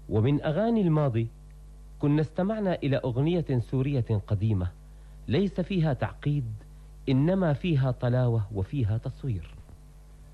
ومن أغاني الماضي كنا استمعنا إلى أغنية سورية قديمة ليس فيها تعقيد، إنما فيها طلاوة وفيها تصوير.